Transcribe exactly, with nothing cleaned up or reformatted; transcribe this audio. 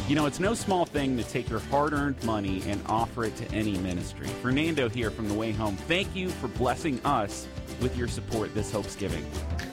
You know, it's no small thing to take your hard-earned money and offer it to any ministry. Fernando here from The Way Home. Thank you for blessing us with your support this Hopes Giving.